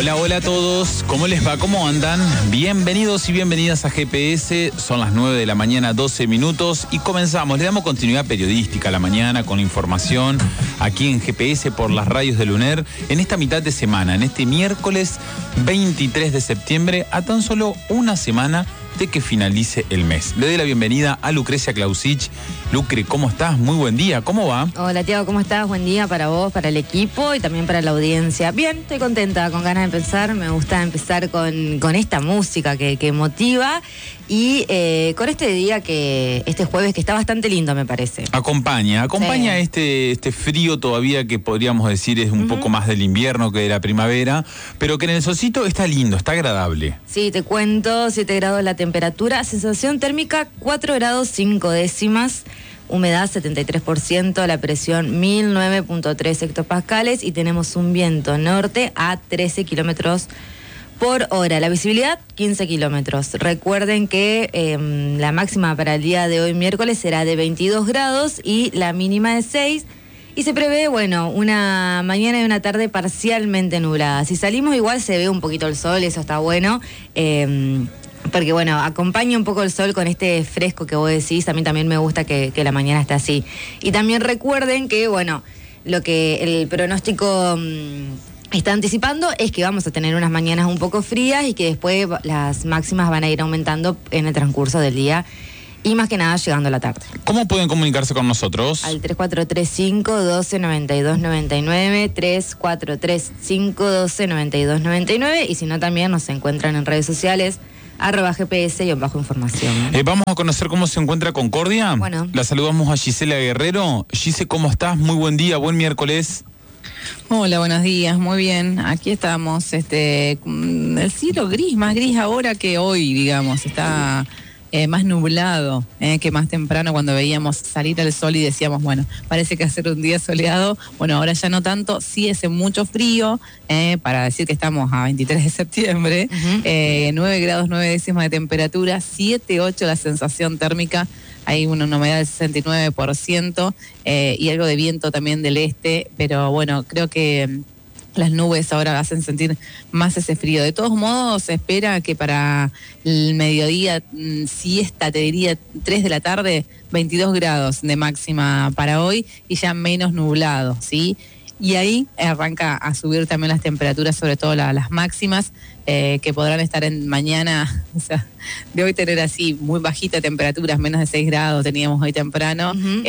Hola, hola a todos, ¿cómo les va? ¿Cómo andan? Bienvenidos y bienvenidas a GPS, son las 9 de la mañana, 12 minutos y comenzamos. Le damos continuidad periodística a la mañana con información aquí en GPS por las radios del UNER en esta mitad de semana, en este miércoles 23 de septiembre, a tan solo una semana de que finalice el mes. Le doy la bienvenida a Lucrecia Clausich. Lucre, ¿cómo estás? Muy buen día, ¿cómo va? Hola, Tiago, ¿cómo estás? Buen día para vos, para el equipo y también para la audiencia. Bien, estoy contenta, con ganas de empezar. Me gusta empezar con esta música que motiva y con este día este jueves que está bastante lindo, me parece. Acompaña sí. este frío todavía que podríamos decir es un poco más del invierno que de la primavera, pero que en el solcito está lindo, está agradable. Sí, te cuento, 7 grados la temperatura, sensación térmica 4 grados 5 décimas, humedad 73%, la presión 1009.3 hectopascales y tenemos un viento norte a 13 kilómetros por hora. La visibilidad 15 kilómetros. Recuerden que la máxima para el día de hoy miércoles será de 22 grados y la mínima de 6. Y se prevé, una mañana y una tarde parcialmente nublada. Si salimos igual se ve un poquito el sol, eso está bueno. Porque acompaña un poco el sol con este fresco que vos decís. A mí también me gusta que la mañana esté así. Y también recuerden que, lo que el pronóstico está anticipando es que vamos a tener unas mañanas un poco frías y que después las máximas van a ir aumentando en el transcurso del día. Y más que nada llegando a la tarde. ¿Cómo pueden comunicarse con nosotros? Al 3435-129299, 3435-129299 y si no también nos encuentran en redes sociales @GPS_información. Vamos a conocer cómo se encuentra Concordia. Bueno. La saludamos a Gisela Guerrero. Gise, ¿cómo estás? Muy buen día, buen miércoles. Hola, buenos días, muy bien. Aquí estamos, el cielo gris, más gris ahora que hoy, digamos, está más nublado que más temprano cuando veíamos salir el sol y decíamos, parece que va a ser un día soleado. Ahora ya no tanto, sí hace mucho frío, para decir que estamos a 23 de septiembre, 9 grados 9 décimas de temperatura, 7,8 la sensación térmica, hay una humedad del 69% y algo de viento también del este, pero creo que las nubes ahora hacen sentir más ese frío. De todos modos, se espera que para el mediodía, siesta, te diría 3 de la tarde, 22 grados de máxima para hoy y ya menos nublado, ¿sí? Y ahí arranca a subir también las temperaturas, sobre todo las máximas, que podrán estar en mañana, de hoy tener así muy bajita temperaturas, menos de 6 grados teníamos hoy temprano,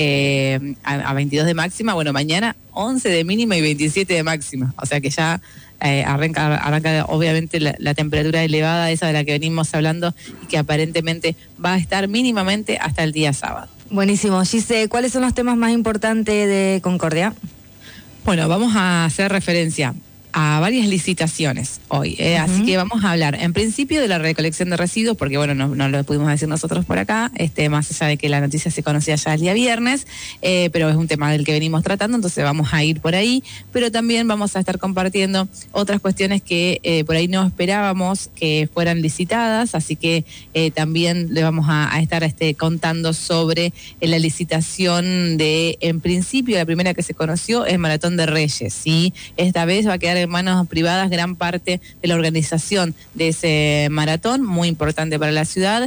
a 22 de máxima, mañana 11 de mínima y 27 de máxima, o sea que ya arranca obviamente la temperatura elevada, esa de la que venimos hablando y que aparentemente va a estar mínimamente hasta el día sábado. Buenísimo. Gise, ¿cuáles son los temas más importantes de Concordia? Vamos a hacer referencia a varias licitaciones hoy, así que vamos a hablar en principio de la recolección de residuos, porque no lo pudimos decir nosotros por acá, más allá de que la noticia se conocía ya el día viernes, pero es un tema del que venimos tratando, entonces vamos a ir por ahí, pero también vamos a estar compartiendo otras cuestiones que por ahí no esperábamos que fueran licitadas, así que también le vamos a estar contando sobre la licitación de, en principio, la primera que se conoció es Maratón de Reyes, ¿sí? Esta vez va a quedar en manos privadas gran parte de la organización de ese maratón, muy importante para la ciudad,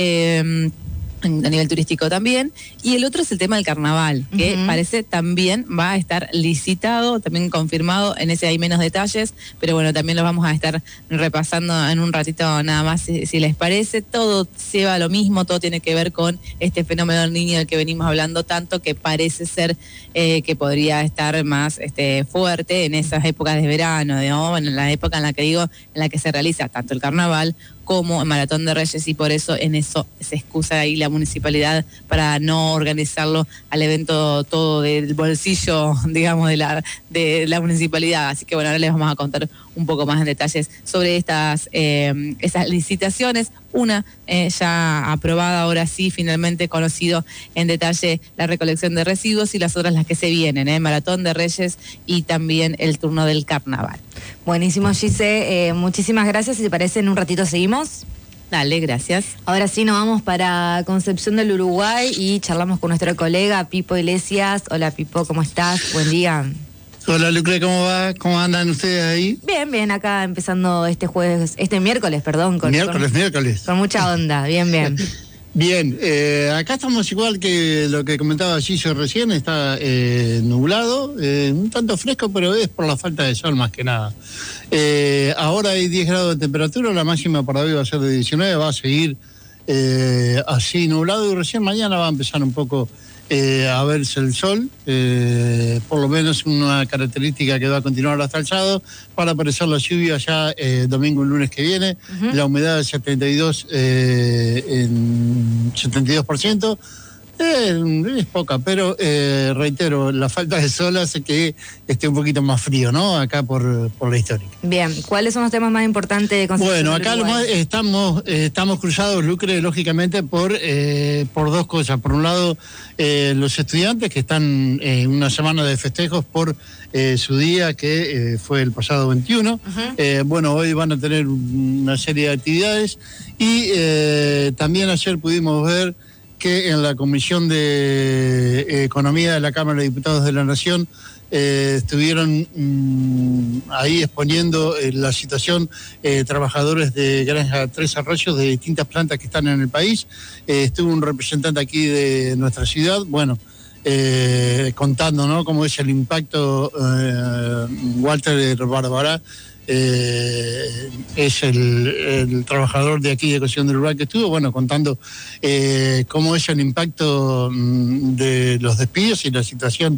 a nivel turístico también, y el otro es el tema del carnaval, que parece también va a estar licitado, también confirmado, en ese hay menos detalles, pero también lo vamos a estar repasando en un ratito nada más, si les parece. Todo lleva a lo mismo, todo tiene que ver con este fenómeno del niño del que venimos hablando tanto, que parece ser que podría estar más fuerte en esas épocas de verano, ¿no? En la época en la que se realiza tanto el carnaval como el Maratón de Reyes, y por eso en eso se excusa ahí la municipalidad para no organizarlo al evento todo del bolsillo, digamos, de la municipalidad. Así que ahora les vamos a contar un poco más en detalles sobre esas licitaciones. Una ya aprobada, ahora sí, finalmente conocido en detalle la recolección de residuos, y las otras las que se vienen, Maratón de Reyes y también el turno del carnaval. Buenísimo, Gise, muchísimas gracias. Si te parece, en un ratito seguimos. Dale, gracias. Ahora sí nos vamos para Concepción del Uruguay y charlamos con nuestro colega Pipo Iglesias. Hola Pipo, ¿cómo estás? Buen día. Hola Lucre, ¿cómo va? ¿Cómo andan ustedes ahí? Bien, acá empezando este miércoles, perdón. Miércoles. Con mucha onda, bien. Bien, acá estamos igual que lo que comentaba Gillo recién, está nublado, un tanto fresco, pero es por la falta de sol más que nada. Ahora hay 10 grados de temperatura, la máxima para hoy va a ser de 19, va a seguir así nublado y recién mañana va a empezar un poco a verse el sol, por lo menos una característica que va a continuar hasta el sábado, para aparecer la lluvia ya domingo y lunes que viene, la humedad del 72%, es poca, pero reitero, la falta de sol hace que esté un poquito más frío, ¿no? Acá por la histórica. Bien, ¿cuáles son los temas más importantes de Constitución? Bueno, acá estamos cruzados, Lucre, lógicamente, por dos cosas. Por un lado, los estudiantes que están en una semana de festejos por su día, que fue el pasado 21. Bueno, hoy van a tener una serie de actividades y también ayer pudimos ver que en la Comisión de Economía de la Cámara de Diputados de la Nación estuvieron ahí exponiendo la situación trabajadores de Granja Tres Arroyos de distintas plantas que están en el país. Estuvo un representante aquí de nuestra ciudad, bueno, contando, ¿no?, cómo es el impacto. Walter Barbará es el trabajador de aquí de Constitución del Uruguay que estuvo, bueno, contando cómo es el impacto de los despidos y la situación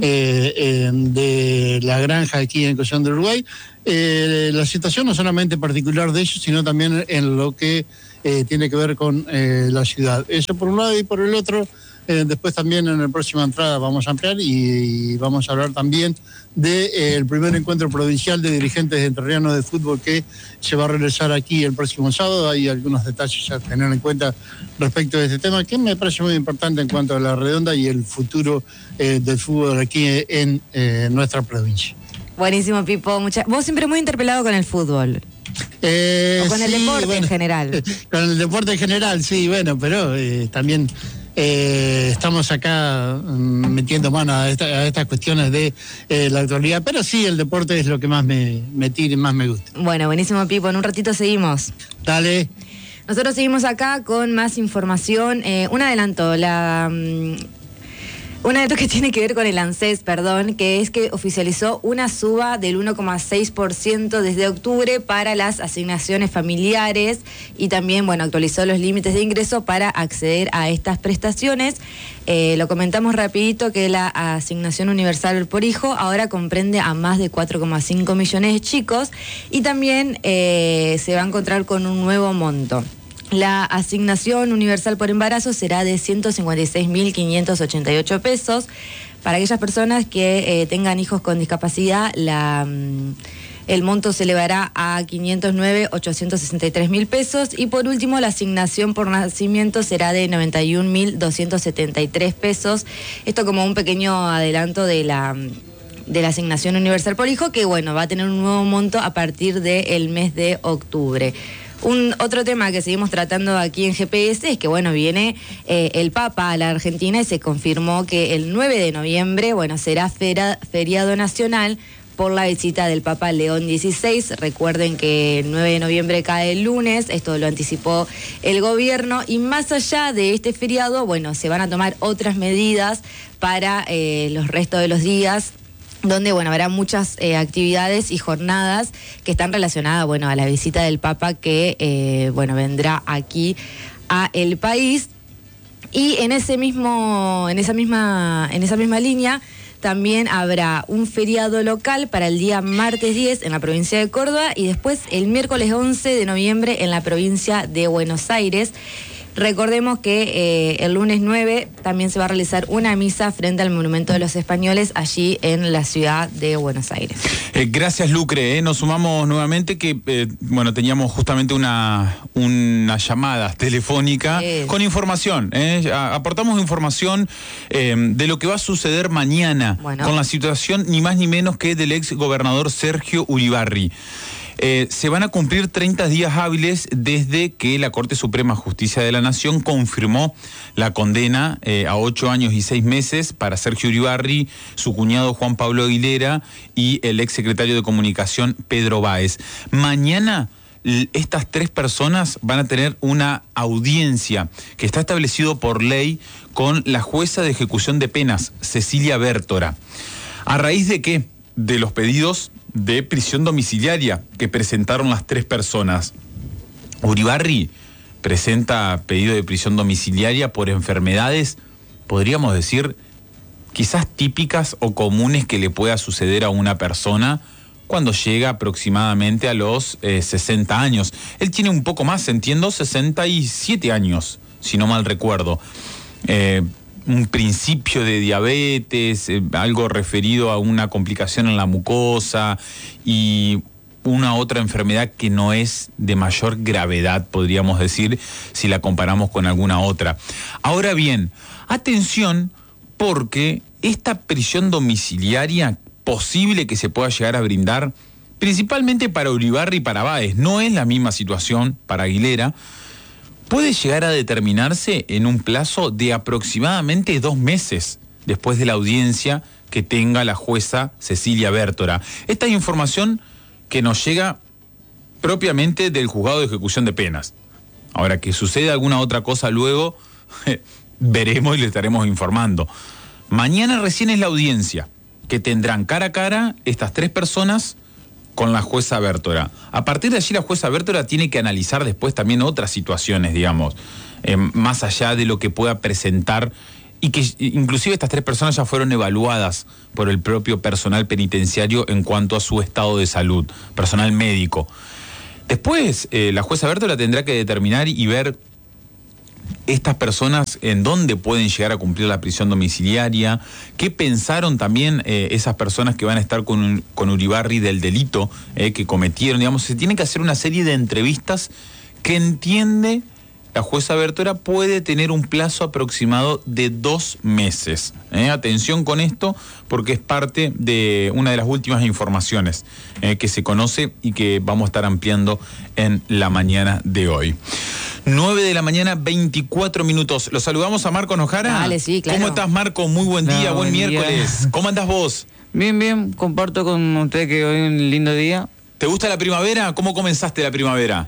de la granja aquí en Constitución del Uruguay. La situación no solamente particular de ellos, sino también en lo que tiene que ver con la ciudad. Eso por un lado, y por el otro, después también en la próxima entrada vamos a ampliar y vamos a hablar también del primer encuentro provincial de dirigentes entrerrianos de fútbol que se va a realizar aquí el próximo sábado. Hay algunos detalles a tener en cuenta respecto de este tema que me parece muy importante en cuanto a la redonda y el futuro del fútbol aquí en nuestra provincia. Buenísimo, Pipo. Vos siempre muy interpelado con el fútbol. O con el deporte en general. Con el deporte en general, sí, bueno, pero también estamos acá metiendo mano a estas cuestiones de la actualidad, pero sí, el deporte es lo que más me tira y más me gusta. Bueno, buenísimo, Pipo. En un ratito seguimos. Dale. Nosotros seguimos acá con más información. Un adelanto, un adelanto que tiene que ver con el ANSES, que es que oficializó una suba del 1,6% desde octubre para las asignaciones familiares y también, bueno, actualizó los límites de ingreso para acceder a estas prestaciones. Lo comentamos rapidito que la asignación universal por hijo ahora comprende a más de 4,5 millones de chicos y también se va a encontrar con un nuevo monto. La asignación universal por embarazo será de 156.588 pesos. Para aquellas personas que tengan hijos con discapacidad, el monto se elevará a 509.863.000 pesos. Y por último, la asignación por nacimiento será de 91.273 pesos. Esto como un pequeño adelanto de la asignación universal por hijo, que bueno, va a tener un nuevo monto a partir del mes de octubre. Otro tema que seguimos tratando aquí en GPS es que, bueno, viene el Papa a la Argentina y se confirmó que el 9 de noviembre, bueno, será feriado nacional por la visita del Papa León XVI. Recuerden que el 9 de noviembre cae el lunes, esto lo anticipó el gobierno, y más allá de este feriado, bueno, se van a tomar otras medidas para los restos de los días, donde, bueno, habrá muchas actividades y jornadas que están relacionadas, bueno, a la visita del Papa que, bueno, vendrá aquí a el país. Y en esa misma línea también habrá un feriado local para el día martes 10 en la provincia de Córdoba y después el miércoles 11 de noviembre en la provincia de Buenos Aires. Recordemos que el lunes 9 también se va a realizar una misa frente al Monumento de los Españoles allí en la ciudad de Buenos Aires. Gracias, Lucre. Nos sumamos nuevamente que, bueno, teníamos justamente una llamada telefónica con información. Aportamos información de lo que va a suceder mañana con la situación ni más ni menos que del ex gobernador Sergio Uribarri. Se van a cumplir 30 días hábiles desde que la Corte Suprema de Justicia de la Nación confirmó la condena a 8 años y 6 meses para Sergio Uribarri, su cuñado Juan Pablo Aguilera y el exsecretario de Comunicación Pedro Báez. Mañana estas 3 personas van a tener una audiencia que está establecido por ley con la jueza de ejecución de penas, Cecilia Bértora. ¿A raíz de qué? De los pedidos de prisión domiciliaria que presentaron las 3 personas. Uribarri presenta pedido de prisión domiciliaria por enfermedades, podríamos decir, quizás típicas o comunes que le pueda suceder a una persona cuando llega aproximadamente a los 60 años. Él tiene un poco más, entiendo, 67 años, si no mal recuerdo. Un principio de diabetes, algo referido a una complicación en la mucosa y una otra enfermedad que no es de mayor gravedad, podríamos decir, si la comparamos con alguna otra. Ahora bien, atención, porque esta prisión domiciliaria posible que se pueda llegar a brindar, principalmente para Uribarri y para Báez, no es la misma situación para Aguilera, puede llegar a determinarse en un plazo de aproximadamente 2 meses después de la audiencia que tenga la jueza Cecilia Bértora. Esta es información que nos llega propiamente del Juzgado de Ejecución de Penas. Ahora, que suceda alguna otra cosa luego, veremos y le estaremos informando. Mañana recién es la audiencia, que tendrán cara a cara estas 3 personas con la jueza Bértora. A partir de allí la jueza Bértora tiene que analizar después también otras situaciones, digamos, más allá de lo que pueda presentar, y que inclusive estas 3 personas ya fueron evaluadas por el propio personal penitenciario en cuanto a su estado de salud, personal médico. Después la jueza Bértora tendrá que determinar y ver estas personas en dónde pueden llegar a cumplir la prisión domiciliaria, qué pensaron también esas personas que van a estar con Uribarri del delito que cometieron. Digamos, se tiene que hacer una serie de entrevistas que entiende la jueza Bértora puede tener un plazo aproximado de 2 meses. Atención con esto, porque es parte de una de las últimas informaciones que se conoce y que vamos a estar ampliando en la mañana de hoy. 9 de la mañana, 24 minutos. Los saludamos a Marco Nojara. Dale, sí, claro. ¿Cómo estás, Marco? Muy buen día, buen miércoles. Día. ¿Cómo andás vos? Bien, comparto con usted que hoy es un lindo día. ¿Te gusta la primavera? ¿Cómo comenzaste la primavera?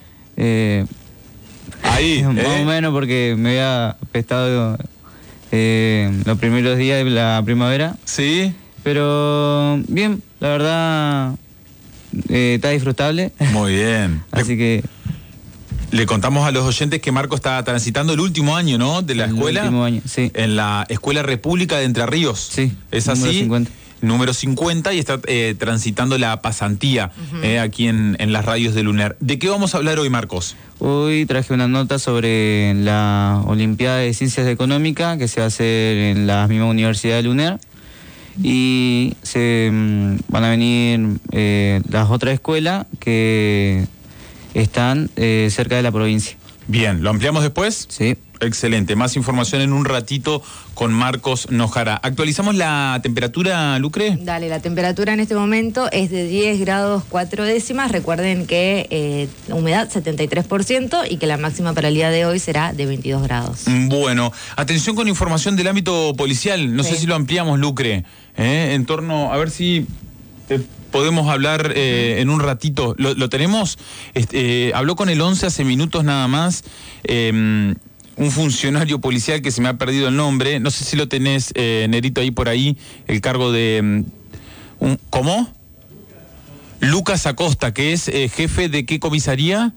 Ahí, más o menos, porque me había apestado los primeros días de la primavera. Sí. Pero bien, la verdad está disfrutable. Muy bien. Así que... Le contamos a los oyentes que Marco está transitando el último año, ¿no? De la escuela. El último año, sí. En la Escuela República de Entre Ríos. Sí. ¿Es así? Número 50. Número 50, y está transitando la pasantía aquí en las radios de Luner. ¿De qué vamos a hablar hoy, Marcos? Hoy traje una nota sobre la Olimpiada de Ciencias Económicas que se va a hacer en la misma Universidad de Luner. Y se van a venir las otras escuelas que están cerca de la provincia. Bien, ¿lo ampliamos después? Sí. Excelente, más información en un ratito con Marcos Nojara. ¿Actualizamos la temperatura, Lucre? Dale, la temperatura en este momento es de 10 grados 4 décimas. Recuerden que humedad 73% y que la máxima para el día de hoy será de 22 grados. Bueno, atención con información del ámbito policial. No sé si lo ampliamos, Lucre, en torno, a ver si... podemos hablar en un ratito. ¿Lo tenemos? Habló con el 11 hace minutos nada más. Un funcionario policial que se me ha perdido el nombre. No sé si lo tenés, Nerito, ahí por ahí. El cargo de... ¿Cómo? Lucas Acosta, que es jefe de ¿qué comisaría?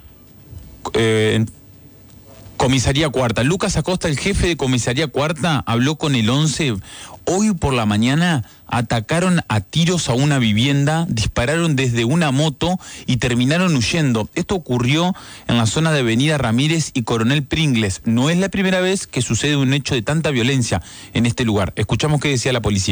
Comisaría Cuarta. Lucas Acosta, el jefe de Comisaría Cuarta, habló con el 11. Hoy por la mañana atacaron a tiros a una vivienda, dispararon desde una moto y terminaron huyendo. Esto ocurrió en la zona de Avenida Ramírez y Coronel Pringles. No es la primera vez que sucede un hecho de tanta violencia en este lugar. Escuchamos qué decía la policía.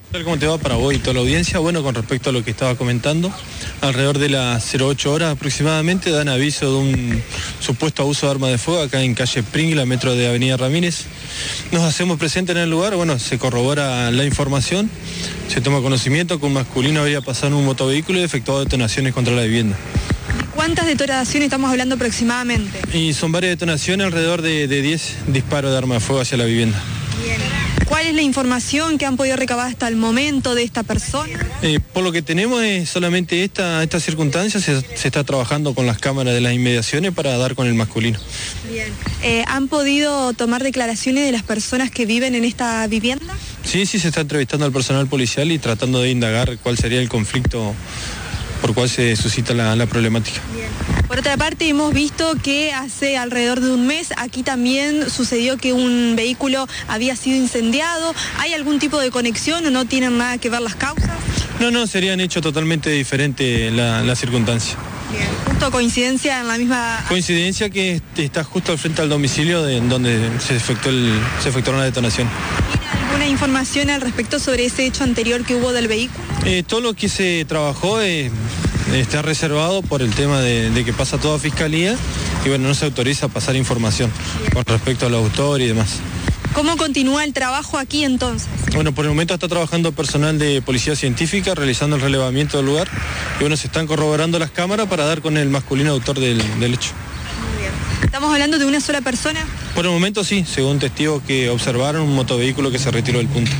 ¿Cómo te va para vos y toda la audiencia? Bueno, con respecto a lo que estaba comentando, alrededor de las 08 horas aproximadamente dan aviso de un supuesto abuso de arma de fuego acá en calle Pringla, metro de Avenida Ramírez. Nos hacemos presentes en el lugar, bueno, se corrobora la información, se toma conocimiento que un masculino habría pasado en un motovehículo y efectuado detonaciones contra la vivienda. ¿Cuántas detonaciones estamos hablando aproximadamente? Y son varias detonaciones, alrededor de 10 disparos de arma de fuego hacia la vivienda. Bien. ¿Cuál es la información que han podido recabar hasta el momento de esta persona? Por lo que tenemos es solamente esta circunstancia, se está trabajando con las cámaras de las inmediaciones para dar con el masculino. Bien. ¿Han podido tomar declaraciones de las personas que viven en esta vivienda? Sí, se está entrevistando al personal policial y tratando de indagar cuál sería el conflicto por cual se suscita la problemática. Bien. Por otra parte, hemos visto que hace alrededor de un mes aquí también sucedió que un vehículo había sido incendiado. ¿Hay algún tipo de conexión o no tienen nada que ver las causas? No, serían hechos totalmente diferentes la circunstancia. Bien. Justo coincidencia en la misma... Coincidencia que está justo al frente al domicilio en donde se efectuaron la detonación. ¿Tiene alguna información al respecto sobre ese hecho anterior que hubo del vehículo? Todo lo que se trabajó está reservado por el tema de que pasa toda fiscalía y bueno, no se autoriza a pasar información con respecto al autor y demás. ¿Cómo continúa el trabajo aquí entonces? Bueno, por el momento está trabajando personal de policía científica realizando el relevamiento del lugar y bueno, se están corroborando las cámaras para dar con el masculino autor del hecho. Muy bien. ¿Estamos hablando de una sola persona? Por el momento sí, según testigos que observaron un motovehículo que se retiró del punto.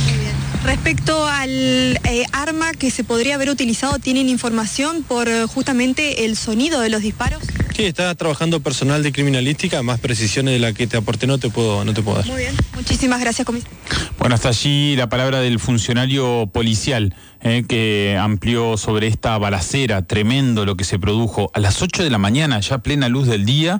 Respecto al arma que se podría haber utilizado, ¿tienen información por justamente el sonido de los disparos? Sí, está trabajando personal de criminalística, más precisiones de la que te aporté no te puedo dar. Muy bien, muchísimas gracias, comisario. Bueno, hasta allí la palabra del funcionario policial que amplió sobre esta balacera, tremendo lo que se produjo a las 8 de la mañana, ya plena luz del día,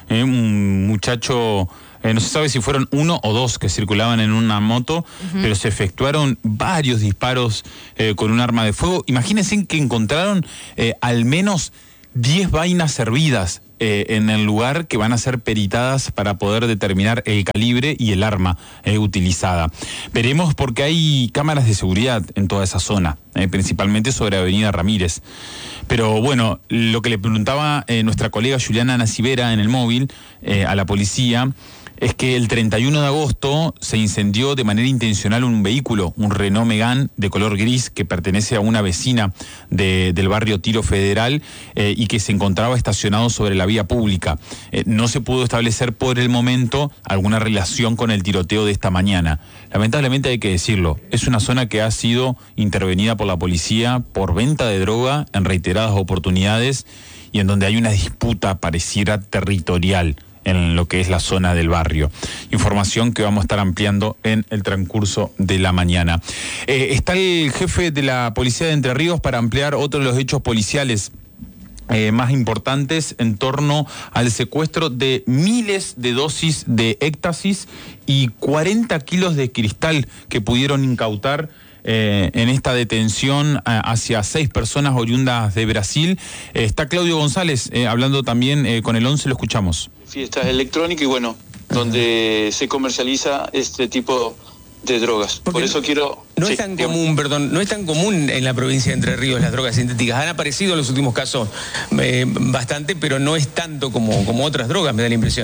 un muchacho... no se sabe si fueron uno o dos que circulaban en una moto, pero se efectuaron varios disparos con un arma de fuego. Imagínense que encontraron al menos 10 vainas servidas en el lugar que van a ser peritadas para poder determinar el calibre y el arma utilizada. Veremos porque hay cámaras de seguridad en toda esa zona, principalmente sobre Avenida Ramírez. Pero bueno, lo que le preguntaba nuestra colega Juliana Nacibera en el móvil a la policía es que el 31 de agosto se incendió de manera intencional un vehículo, un Renault Megane de color gris que pertenece a una vecina del barrio Tiro Federal y que se encontraba estacionado sobre la vía pública. No se pudo establecer por el momento alguna relación con el tiroteo de esta mañana. Lamentablemente hay que decirlo, es una zona que ha sido intervenida por la policía por venta de droga en reiteradas oportunidades y en donde hay una disputa pareciera territorial en lo que es la zona del barrio. Información que vamos a estar ampliando en el transcurso de la mañana. Está el jefe de la policía de Entre Ríos para ampliar otro de los hechos policiales más importantes en torno al secuestro de miles de dosis de éxtasis y 40 kilos de cristal que pudieron incautar en esta detención hacia 6 personas oriundas de Brasil. Está Claudio González hablando también con el 11, lo escuchamos. Fiestas electrónicas y bueno, donde se comercializa este tipo de drogas. Porque por eso quiero... No es tan común, no es tan común en la provincia de Entre Ríos las drogas sintéticas. Han aparecido en los últimos casos bastante, pero no es tanto como otras drogas, me da la impresión.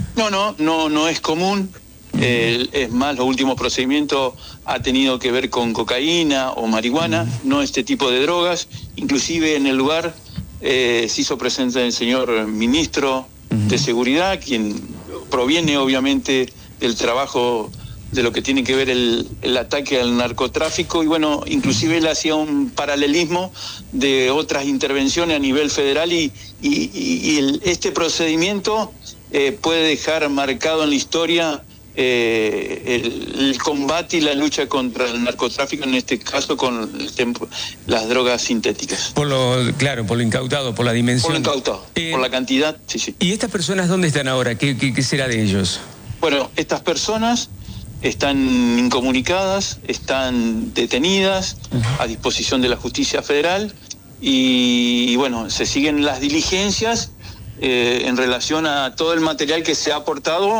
No es común. Es más, los últimos procedimientos ha tenido que ver con cocaína o marihuana, no este tipo de drogas. Inclusive en el lugar se hizo presente el señor ministro de Seguridad, quien proviene obviamente del trabajo de lo que tiene que ver el ataque al narcotráfico, y bueno, inclusive él hacía un paralelismo de otras intervenciones a nivel federal y este procedimiento puede dejar marcado en la historia el combate y la lucha contra el narcotráfico, en este caso con las drogas sintéticas. Por lo incautado, por la dimensión. Por lo incautado, por la cantidad, sí. ¿Y estas personas dónde están ahora? ¿Qué será de ellos? Bueno, estas personas están incomunicadas, están detenidas a disposición de la justicia federal y bueno, se siguen las diligencias en relación a todo el material que se ha aportado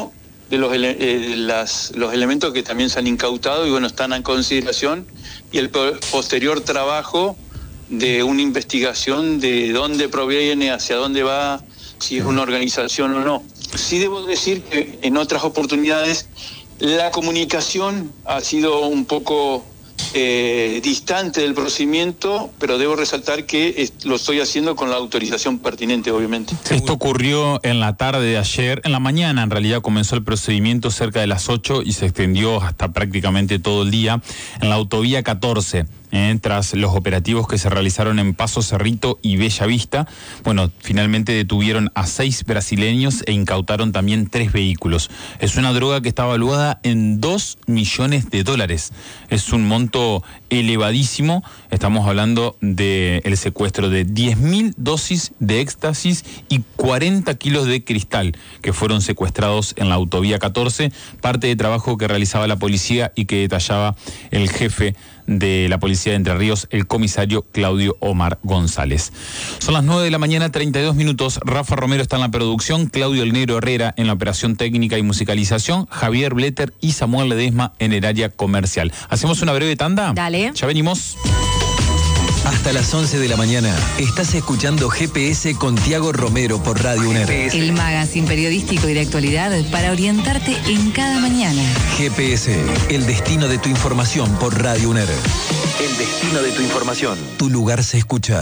los elementos que también se han incautado y bueno, están en consideración, y el posterior trabajo de una investigación de dónde proviene, hacia dónde va, si es una organización o no. Sí debo decir que en otras oportunidades la comunicación ha sido un poco distante del procedimiento, pero debo resaltar que lo estoy haciendo con la autorización pertinente, obviamente. Esto ocurrió en la tarde de ayer, en la mañana en realidad comenzó el procedimiento cerca de las 8 y se extendió hasta prácticamente todo el día en la autovía 14. Tras los operativos que se realizaron en Paso Cerrito y Bella Vista, bueno, finalmente detuvieron a 6 brasileños e incautaron también 3 vehículos. Es una droga que está evaluada en $2 millones. Es un monto elevadísimo. Estamos hablando del secuestro de 10.000 dosis de éxtasis y 40 kilos de cristal que fueron secuestrados en la autovía 14, parte de trabajo que realizaba la policía y que detallaba el jefe de la policía de Entre Ríos, el comisario Claudio Omar González. Son las 9 de la mañana, 32 minutos. Rafa Romero está en la producción, Claudio El Negro Herrera en la operación técnica y musicalización, Javier Bletter y Samuel Ledesma en el área comercial. ¿Hacemos una breve tanda? Dale. Ya venimos. Hasta las 11 de la mañana estás escuchando GPS con Tiago Romero por Radio UNER. El magazine periodístico y de actualidad para orientarte en cada mañana. GPS, el destino de tu información por Radio UNER. El destino de tu información. Tu lugar se escucha.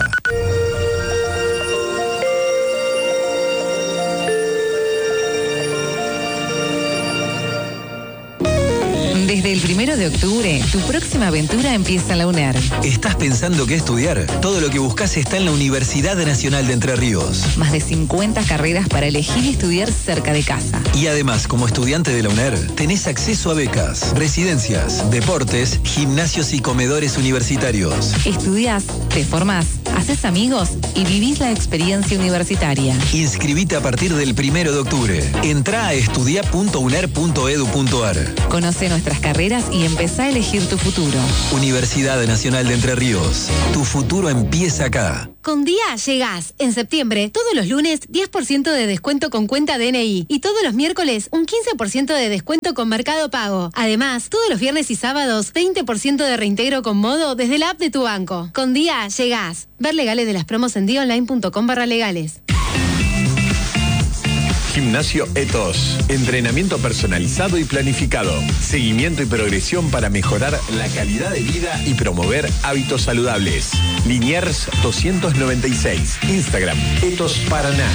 Desde el 1 de octubre, tu próxima aventura empieza en la UNER. ¿Estás pensando qué estudiar? Todo lo que buscas está en la Universidad Nacional de Entre Ríos. Más de 50 carreras para elegir y estudiar cerca de casa. Y además, como estudiante de la UNER, tenés acceso a becas, residencias, deportes, gimnasios y comedores universitarios. Estudiás, te formás, haces amigos y vivís la experiencia universitaria. Inscribite a partir del 1 de octubre. Entrá a estudia.uner.edu.ar. Conoce nuestras carreras y empezá a elegir tu futuro. Universidad Nacional de Entre Ríos. Tu futuro empieza acá. Con Día llegás. En septiembre, todos los lunes, 10% de descuento con cuenta DNI. Y todos los miércoles, un 15% de descuento con Mercado Pago. Además, todos los viernes y sábados, 20% de reintegro con Modo desde la app de tu banco. Con Día llegás. Ver legales de las promos en diaonline.com/legales. Gimnasio Ethos. Entrenamiento personalizado y planificado. Seguimiento y progresión para mejorar la calidad de vida y promover hábitos saludables. Liniers 296. Instagram, Ethos Paraná.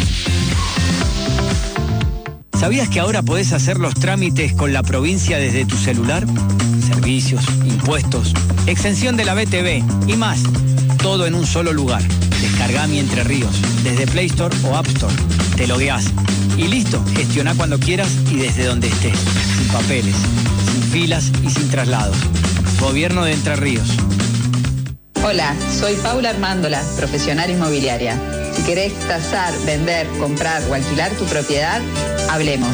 ¿Sabías que ahora podés hacer los trámites con la provincia desde tu celular? Servicios, impuestos, exención de la BTV y más. Todo en un solo lugar. Descargá Mi Entre Ríos desde Play Store o App Store. Te logueás y listo. Gestioná cuando quieras y desde donde estés. Sin papeles, sin filas y sin traslados. Gobierno de Entre Ríos. Hola, soy Paula Armándola, profesional inmobiliaria. Si querés tasar, vender, comprar o alquilar tu propiedad, hablemos.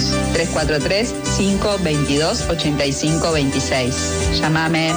343-522-8526. Llámame.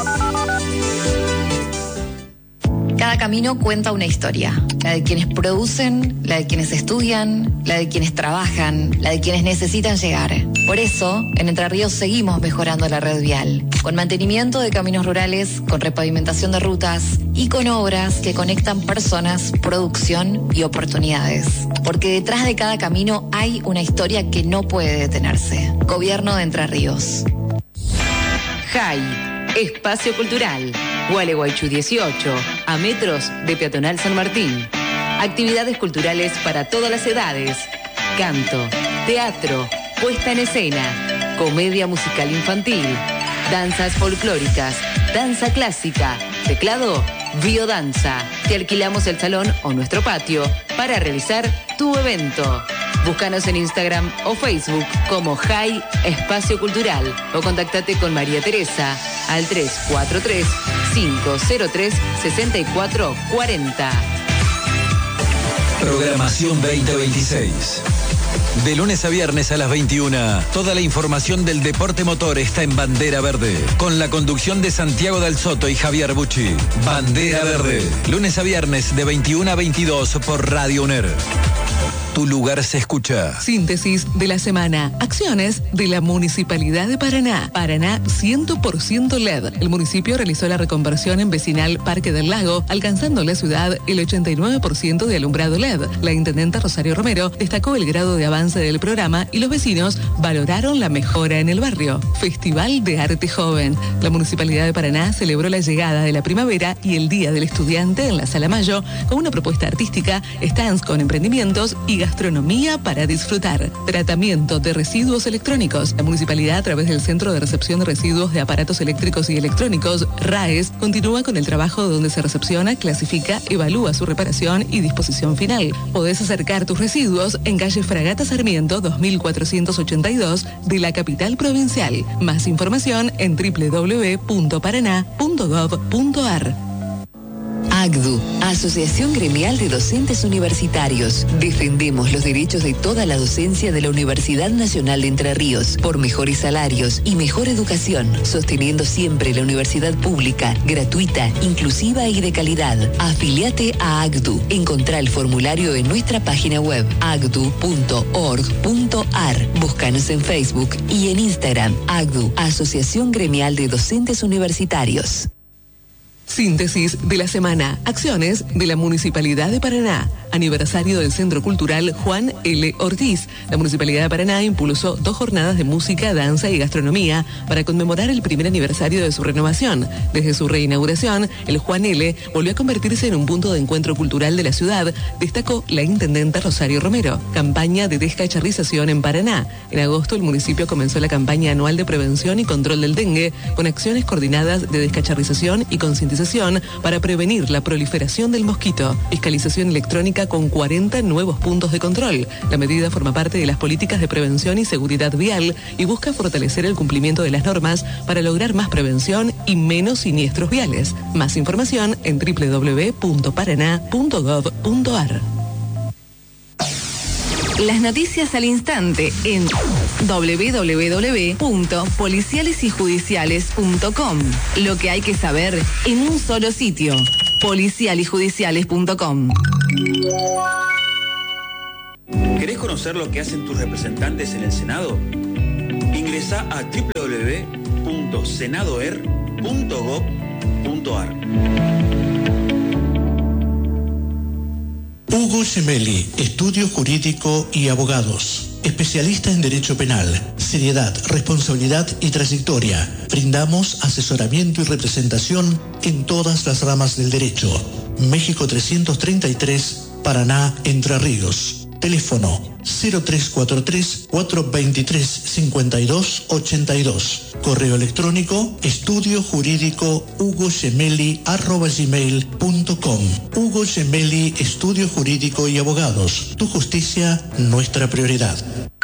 Cada camino cuenta una historia, la de quienes producen, la de quienes estudian, la de quienes trabajan, la de quienes necesitan llegar. Por eso, en Entre Ríos seguimos mejorando la red vial, con mantenimiento de caminos rurales, con repavimentación de rutas y con obras que conectan personas, producción y oportunidades. Porque detrás de cada camino hay una historia que no puede detenerse. Gobierno de Entre Ríos. JAI, Espacio Cultural. Gualeguaychú 18, a metros de Peatonal San Martín. Actividades culturales para todas las edades. Canto, teatro, puesta en escena, comedia musical infantil, danzas folclóricas, danza clásica, teclado, biodanza. Te alquilamos el salón o nuestro patio para realizar tu evento. Búscanos en Instagram o Facebook como JAI Espacio Cultural o contactate con María Teresa al 343-503-6440. Programación 2026. De lunes a viernes a las 21, toda la información del deporte motor está en Bandera Verde, con la conducción de Santiago Del Soto y Javier Bucci. Bandera Verde, lunes a viernes de 21 a 22 por Radio UNER. Tu lugar se escucha. Síntesis de la semana. Acciones de la Municipalidad de Paraná. Paraná 100% LED. El municipio realizó la reconversión en vecinal Parque del Lago, alcanzando en la ciudad el 89% de alumbrado LED. La intendenta Rosario Romero destacó el grado de avance del programa y los vecinos valoraron la mejora en el barrio. Festival de Arte Joven. La Municipalidad de Paraná celebró la llegada de la primavera y el Día del Estudiante en la Sala Mayo con una propuesta artística, stands con emprendimientos y gastronomía para disfrutar. Tratamiento de residuos electrónicos. La municipalidad, a través del Centro de Recepción de Residuos de Aparatos Eléctricos y Electrónicos, RAES, continúa con el trabajo donde se recepciona, clasifica, evalúa su reparación y disposición final. Podés acercar tus residuos en calle Fragata Sarmiento 2482 de la capital provincial. Más información en www.paraná.gov.ar. AGDU, Asociación Gremial de Docentes Universitarios. Defendemos los derechos de toda la docencia de la Universidad Nacional de Entre Ríos por mejores salarios y mejor educación, sosteniendo siempre la universidad pública, gratuita, inclusiva y de calidad. Afiliate a AGDU. Encontrá el formulario en nuestra página web agdu.org.ar. Búscanos en Facebook y en Instagram. AGDU, Asociación Gremial de Docentes Universitarios. Síntesis de la semana. Acciones de la Municipalidad de Paraná. Aniversario del Centro Cultural Juan L. Ortiz. La Municipalidad de Paraná impulsó 2 jornadas de música, danza y gastronomía para conmemorar el primer aniversario de su renovación. Desde su reinauguración, el Juan L. volvió a convertirse en un punto de encuentro cultural de la ciudad, destacó la intendenta Rosario Romero. Campaña de descacharrización en Paraná. En agosto, el municipio comenzó la campaña anual de prevención y control del dengue, con acciones coordinadas de descacharrización y concientización para prevenir la proliferación del mosquito. Fiscalización electrónica con 40 nuevos puntos de control. La medida forma parte de las políticas de prevención y seguridad vial y busca fortalecer el cumplimiento de las normas para lograr más prevención y menos siniestros viales. Más información en www.paraná.gov.ar. Las noticias al instante en www.policialesyjudiciales.com. Lo que hay que saber en un solo sitio. policialyjudiciales.com. ¿Querés conocer lo que hacen tus representantes en el Senado? Ingresá a www.senadoer.gov.ar. Hugo Gemelli, Estudio Jurídico y Abogados. Especialista en Derecho Penal, seriedad, responsabilidad y trayectoria. Brindamos asesoramiento y representación en todas las ramas del derecho. México 333, Paraná, Entre Ríos. Teléfono 0343-423-5282. Correo electrónico estudiojurídico@gmail.com. Hugo Gemelli, Estudio Jurídico y Abogados. Tu justicia, nuestra prioridad.